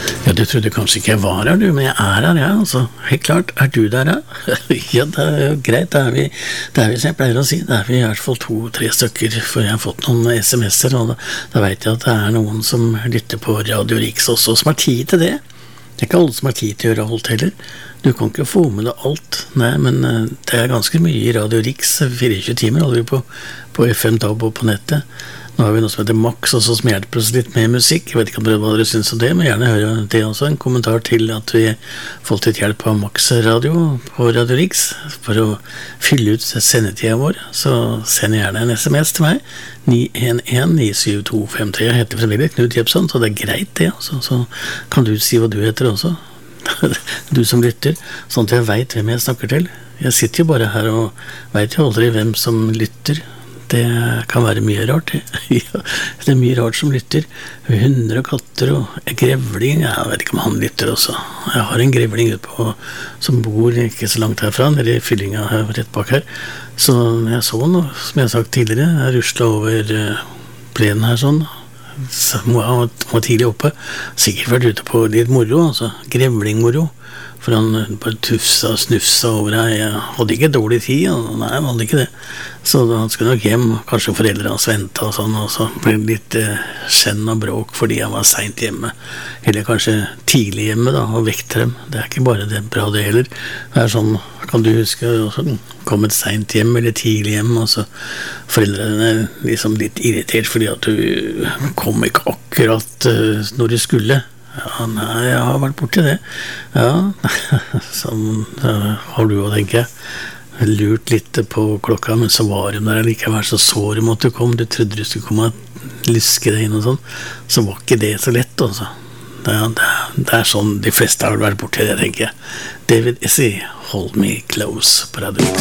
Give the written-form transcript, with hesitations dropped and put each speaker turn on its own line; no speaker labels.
Ja, du trodde kanskje ikke jeg var her, du, men jeg er her, ja, altså. Helt klart, er du der, ja? Ja, det er jo greit, det er vi, som jeg pleier å si, det er vi i hvert fall 2-3 stykker, for jeg har fått noen SMS-er, og da vet jeg at det er noen som lytter på Radio Riks også, som har tid til det. Det er ikke alle som har tid til å gjøre alt heller. Du kan ikke få med deg alt, nei, men det er ganske mye i Radio Riks, 24 timer holder vi på FM-DAB og på nettet. Nå har vi noe som heter Max også, som hjelper oss litt med musikk. Jeg vet ikke hva dere synes om det, men gjerne høre det også. En kommentar til at vi har fått litt hjelp av Max Radio på Radio Riks for å fylle ut sendetiden vår. Så send gjerne en SMS til meg, 911-97253. Jeg heter fremdeles Knut Jepson, så det er greit det. Altså. Så kan du si hva du heter også. Du som lytter, sånn at jeg vet hvem jeg snakker til. Jeg sitter jo bare her og vet jo aldri hvem som lytter. Det kan være mye rart. Ja, det er mye rart som lytter. Hunder og katter og grevling. Jeg vet ikke om han lytter også. Jeg har en grevling ute på, som bor ikke så langt herfra, nede i fyllinga her, rett bak her. Så jeg så noe, som jeg har sagt tidligere, jeg ruslet over plenen her sånn. Så han var tidlig oppe. Sikkert vært ute på litt moro, altså. Grevlingmoro. For han bare tufsa og snufsa over her. Jeg hadde ikke dårlig tid, nei, han hadde ikke det. Så han skulle nok hjem, kanskje foreldre hans ventet og sånn, og så ble det litt skjenn og bråk fordi han var sent hjemme. Eller kanskje tidlig hjemme da, og vekte dem. Det er ikke bare det bra det heller. Det er sånn, kan du huske, kommet sent hjem eller tidlig hjem, og så foreldrene er liksom litt irritert fordi at du kom ikke akkurat når du skulle. Ja, nei, jeg har vært borti det. Ja, sånn har du også, tenker jeg. Lurt litt på klokka, men så var de der likevel, så du måtte komme. Du trodde du skulle komme og lyske deg inn og sånn. Så var ikke det så lett, altså. Det er sånn de fleste har vært borti det, tenker jeg. David Essey, Hold Me Close på Radio Riks.